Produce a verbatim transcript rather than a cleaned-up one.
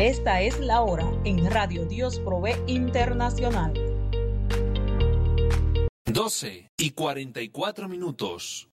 Esta es la hora en Radio Dios Provee Internacional. doce y cuarenta y cuatro minutos.